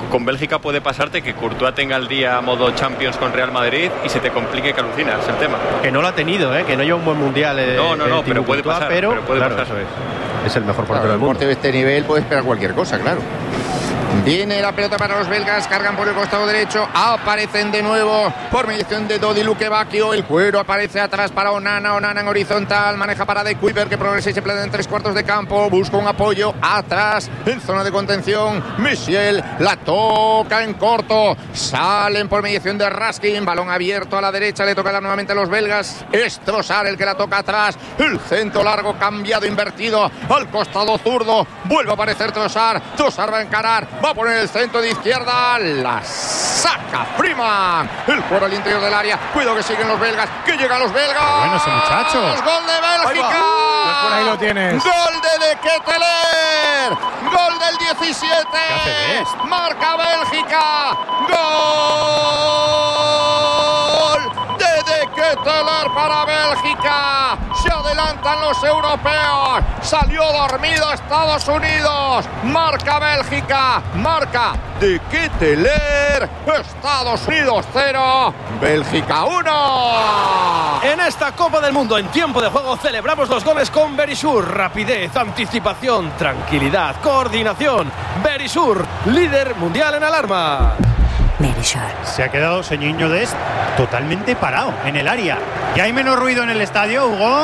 con Bélgica puede pasarte que Courtois tenga el día modo Champions con Real Madrid y se te complique que alucinas el tema. Que no lo ha tenido, que no lleva un buen mundial. No, pero puede pasar. Pero puede claro, pasar. Eso es el mejor portero del mundo. El portero de este nivel puede esperar cualquier cosa, claro. Viene la pelota para los belgas, cargan por el costado derecho, aparecen de nuevo por mediación de Dodi Lukebakio, el cuero aparece atrás para Onana en horizontal, maneja para De Kuyper que progresa y se planta en 3/4 de campo, busca un apoyo atrás en zona de contención, Michel la toca en corto, salen por mediación de Raskin, balón abierto a la derecha, le toca nuevamente a los belgas, es Trossard el que la toca atrás, el centro largo cambiado, invertido al costado zurdo, vuelve a aparecer Trossard va a encarar, va a poner el centro de izquierda, la saca Freeman, el cuero al interior del área, cuidado que siguen los belgas, que llegan los belgas. Bueno, ese muchacho. Gol de Bélgica. Por ahí lo tienes. Gol de Ketelaere. Gol del 17. Marca Bélgica. Gol de Ketelaere para Bélgica. Se adelantan los europeos. Salió dormido Estados Unidos. Marca Bélgica. Marca de Ketelaere. Estados Unidos 0. Bélgica 1. En esta Copa del Mundo en tiempo de juego celebramos los goles con Verisur. Rapidez, anticipación, tranquilidad, coordinación. Verisur, líder mundial en alarma. Se ha quedado Serginho Dest totalmente parado en el área. ¿Ya hay menos ruido en el estadio, Hugo?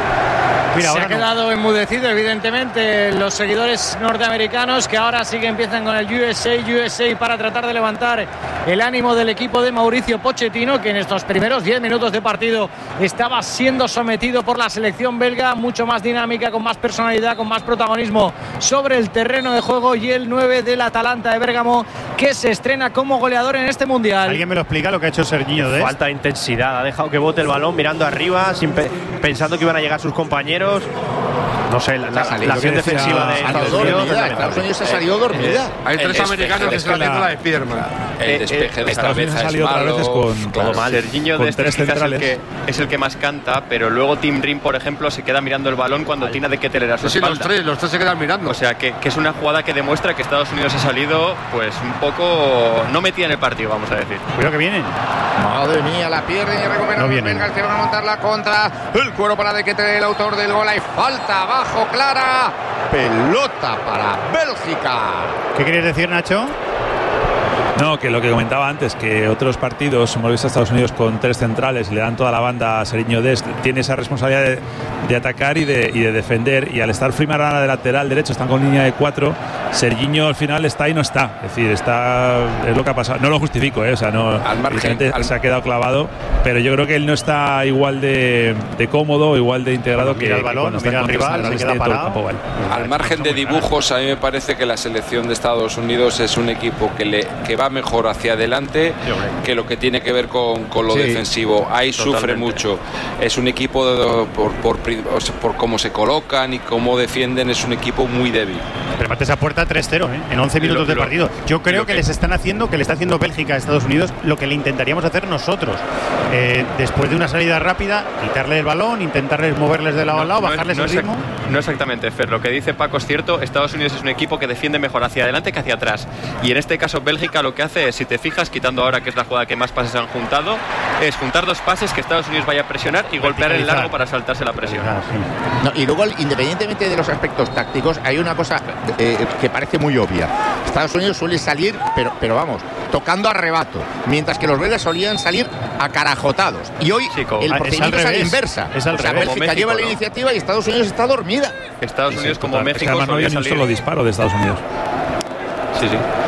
Mira, se ha quedado enmudecido, evidentemente, los seguidores norteamericanos, que ahora sí que empiezan con el USA para tratar de levantar el ánimo del equipo de Mauricio Pochettino, que en estos primeros 10 minutos de partido estaba siendo sometido por la selección belga, mucho más dinámica, con más personalidad, con más protagonismo sobre el terreno de juego, y el 9 del Atalanta de Bérgamo, que se estrena como goleador en este mundial. ¿Alguien me lo explica lo que ha hecho Serginho Dest? Falta de intensidad, ha dejado que bote el balón mirando arriba, pensando que iban a llegar sus compañeros. No sé, la acción defensiva de Estados Unidos se ha salido dormida. Hay tres americanos que se la de Spiderman. El despeje de Estados Unidos cabeza ha salido es malo. otras veces con todo mal. Serginho con Dest tres centrales. es el que más canta, pero luego Tim Rim, por ejemplo, se queda mirando el balón cuando tiene de Ketelaere a su espalda. Los tres se quedan mirando. O sea, que es una jugada que demuestra que Estados Unidos ha salido, pues, un poco no metida en el partido, vamos a decir. Cuidado que vienen. Madre mía, la pierden y recuperan los belgas que van a montar la contra. El cuero para De Ketelaere, el autor del gol. Hay falta abajo, clara. Pelota para Bélgica. ¿Qué querías decir, Nacho? No, que lo que comentaba antes, que otros partidos, hemos visto a Estados Unidos con tres centrales, le dan toda la banda a Serginho Dest, tiene esa responsabilidad de atacar y de defender, y al estar Freeman de lateral derecho, están con línea de 4, Serginho al final está y no está, es decir, es lo que ha pasado, no lo justifico, o sea, no, se ha quedado clavado, pero yo creo que él no está igual de cómodo, igual de integrado que el balón, cuando está mira al rival, se queda parado. Al margen de dibujos, a mí me parece que la selección de Estados Unidos es un equipo que va mejor hacia adelante que lo que tiene que ver con lo defensivo. Ahí sufre mucho. Es un equipo por cómo se colocan y cómo defienden, es un equipo muy débil. Remate esa puerta 3-0 en 11 minutos de partido. Yo creo que le está haciendo Bélgica a Estados Unidos lo que le intentaríamos hacer nosotros. Después de una salida rápida, quitarle el balón, intentarles moverles de lado a lado, bajarles el ritmo. No exactamente, Fer. Lo que dice Paco es cierto. Estados Unidos es un equipo que defiende mejor hacia adelante que hacia atrás. Y en este caso, Bélgica lo que hace es, si te fijas, quitando ahora que es la jugada que más pases han juntado, es juntar dos pases, que Estados Unidos vaya a presionar y golpear el largo para saltarse la presión. No, y luego, independientemente de los aspectos tácticos, hay una cosa que parece muy obvia. Estados Unidos suele salir, pero vamos, tocando a rebato, mientras que los belgas solían salir acarajotados. Y hoy el procedimiento es a la inversa. Es al revés. Bélgica México, lleva la iniciativa y Estados Unidos está dormida. Estados Unidos, como México, además no había ni un solo disparo de Estados Unidos. Sí.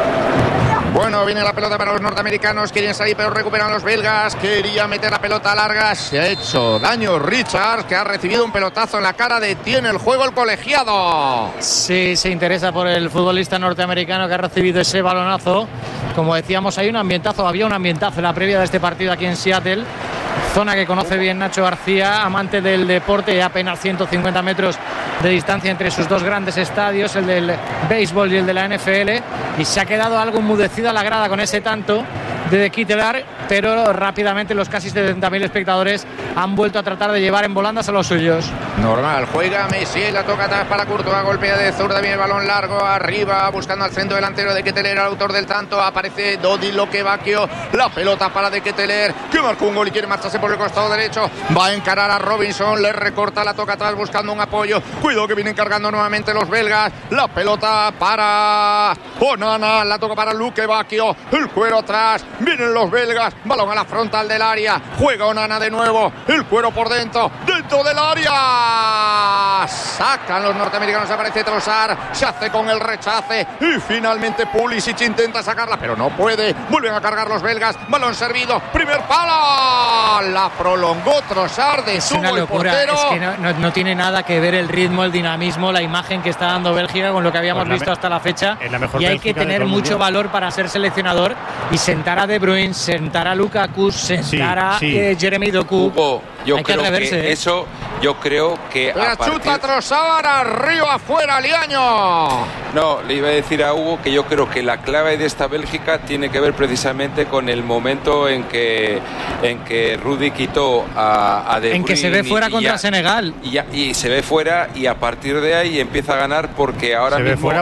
Bueno, viene la pelota para los norteamericanos, quieren salir pero recuperan los belgas, quería meter la pelota larga, se ha hecho daño Richards, que ha recibido un pelotazo en la cara, detiene el juego el colegiado. Sí, se interesa por el futbolista norteamericano que ha recibido ese balonazo. Como decíamos, había un ambientazo en la previa de este partido aquí en Seattle. Zona que conoce bien Nacho García, amante del deporte, apenas 150 metros de distancia entre sus dos grandes estadios, el del béisbol y el de la NFL, y se ha quedado algo enmudecida la grada con ese tanto de Ketelaere. pero rápidamente los casi 70.000 espectadores han vuelto a tratar de llevar en volandas a los suyos. Normal, juega Messi, la toca atrás para Courtois, golpea de zurda, viene el balón largo arriba, buscando al centro delantero de Ketelaere, el autor del tanto, aparece Dodi Lokebakio, la pelota para de Ketelaere, que marcó un gol y quiere marcharse por el costado derecho, va a encarar a Robinson, le recorta, la toca atrás buscando un apoyo, cuidado que vienen cargando nuevamente los belgas, la pelota para Onana, la toca para Lokebakio, el cuero atrás, vienen los belgas, balón a la frontal del área, juega Onana de nuevo, el cuero por dentro del área, sacan los norteamericanos, aparece Trossard, se hace con el rechace y finalmente Pulisic intenta sacarla, pero no puede, vuelven a cargar los belgas, balón servido, primer palo, la prolongó Trossard, de es una locura, el portero. Es que no tiene nada que ver el ritmo, el dinamismo, la imagen que está dando Bélgica con lo que habíamos visto hasta la fecha, y hay que tener mucho valor para ser seleccionador y sentar a De Bruyne, sentar a Lukaku, sentar a Jeremy Doku. Yo creo que eso, yo creo que la chuta Trossard, arriba, afuera, Liaño. No, le iba a decir a Hugo que yo creo que la clave de esta Bélgica tiene que ver precisamente con el momento en que Rudy quitó a De Bruyne, en que se ve fuera contra Senegal y se ve fuera, y a partir de ahí empieza a ganar, porque ahora mismo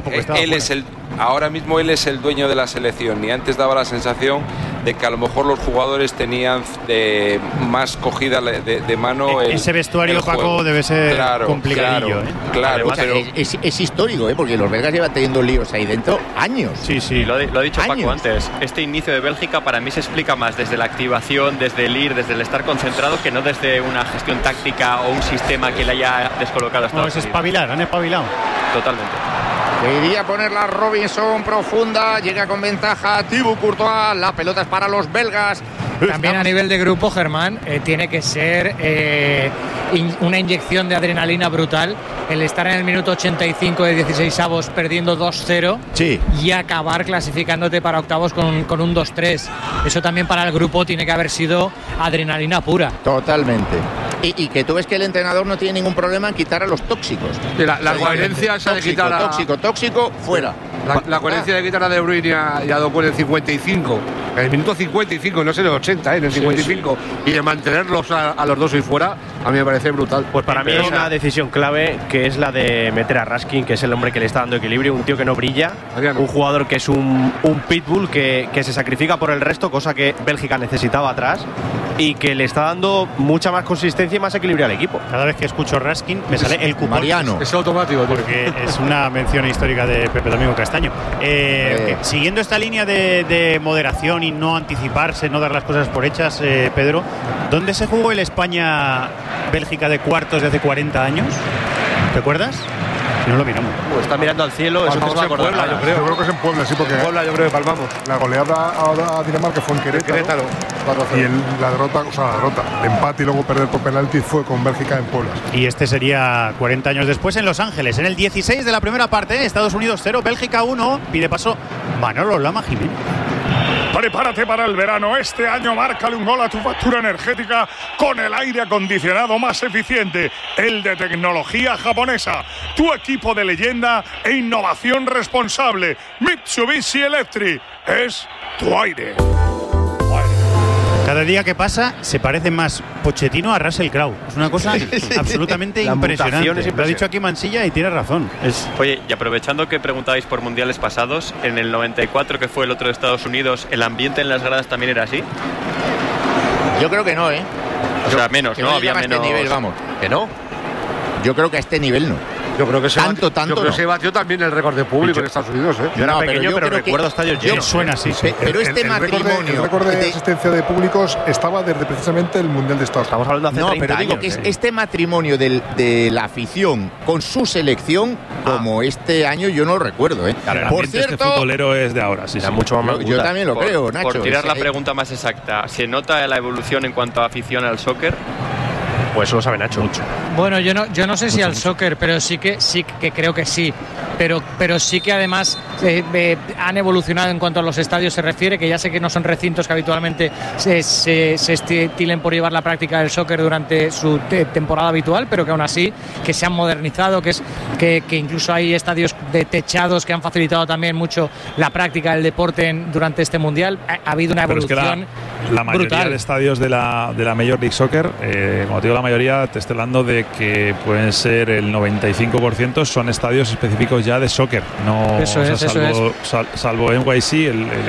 él es el dueño de la selección, y antes daba la sensación de que a lo mejor los jugadores tenían más cogida de mano ese vestuario, Paco, debe ser complicadillo. Claro, pero es histórico, porque los belgas llevan teniendo líos ahí dentro años. Sí, lo ha dicho Paco antes. Este inicio de Bélgica para mí se explica más desde la activación, desde el ir, desde el estar concentrado, que no desde una gestión táctica o un sistema que le haya descolocado a Estados Unidos. Es espabilar, han espabilado. Totalmente. Quería ponerla Robinson profunda, llega con ventaja Thibaut Courtois, la pelota es para los belgas. También a nivel de grupo, Germán, tiene que ser una inyección de adrenalina brutal el estar en el minuto 85 de 16avos perdiendo 2-0 y acabar clasificándote para octavos con un 2-3. Eso también para el grupo tiene que haber sido adrenalina pura. Totalmente. Y que tú ves que el entrenador no tiene ningún problema en quitar a los tóxicos. La coherencia esa de quitar a... Tóxico, fuera. La coherencia de quitar a De Bruyne y a Doku en el 55, en el minuto 55, no sé, en el 80, en el 55, y de mantenerlos a los dos y fuera, a mí me parece brutal. Pues para mí hay una decisión clave, que es la de meter a Raskin, que es el hombre que le está dando equilibrio, un tío que no brilla, un jugador que es un pitbull que se sacrifica por el resto, cosa que Bélgica necesitaba atrás, y que le está dando mucha más consistencia y más equilibrio al equipo. Cada vez que escucho Raskin me sale el cupón. Mariano. Es automático, porque es una mención histórica de Pepe Domingo Castaño. Siguiendo esta línea de moderación y no anticiparse, no dar las cosas por hechas, Pedro, ¿dónde se jugó el España-Bélgica de cuartos de hace 40 años? ¿Te acuerdas? Si no lo miramos. Pues está mirando al cielo, eso palmamos no se va a acordar. Puebla, yo creo que es en Puebla, sí, porque en Puebla yo creo que palmamos. La goleada a Dinamarca fue en Querétaro. Y la derrota, el empate y luego perder por penalti fue con Bélgica en Puebla. Y este sería 40 años después en Los Ángeles, en el 16 de la primera parte, Estados Unidos 0, Bélgica 1, pide paso Manolo Lama Jiménez. Prepárate para el verano. Este año márcale un gol a tu factura energética con el aire acondicionado más eficiente, el de tecnología japonesa. Tu equipo de leyenda e innovación responsable. Mitsubishi Electric es tu aire. Cada día que pasa se parece más Pochettino a Russell Crowe. Es una cosa absolutamente impresionante. Lo ha dicho aquí Mansilla y tiene razón. Oye, y aprovechando que preguntabais por mundiales pasados, en el 94, que fue el otro de Estados Unidos, ¿el ambiente en las gradas también era así? Yo creo que no, O sea, menos, ¿no? Había menos. Este nivel, vamos. ¿Que no? Yo creo que a este nivel no. Yo creo que se tanto yo creo que se batió también el récord de público en Estados Unidos. Yo era pequeño, pero recuerdo estadios llenos. Suena así. Pero este matrimonio. El récord de asistencia de públicos estaba desde precisamente el Mundial de Estados Unidos. Estamos hablando de hace 30 pero digo años, que este matrimonio de la afición con su selección, como este año, yo no lo recuerdo. Claro, por cierto, este futbolero es de ahora, sí. Mucho más yo también lo creo, Nacho. Por tirar la pregunta más exacta, ¿se nota la evolución en cuanto a afición al soccer? Pues eso lo sabe Nacho. Mucho. Bueno, yo no sé si al soccer, pero sí que creo que sí. Pero sí que además han evolucionado en cuanto a los estadios se refiere, que ya sé que no son recintos que habitualmente se estilen por llevar la práctica del soccer durante su temporada habitual, pero que aún así que se han modernizado, que incluso hay estadios de techados que han facilitado también mucho la práctica del deporte durante este mundial. Ha habido una evolución la mayoría brutal. de estadios de la Major League Soccer, como te digo la mayoría, te estoy hablando de que pueden ser el 95% son estadios específicos ya de soccer. No, Eso es, salvo NYC, el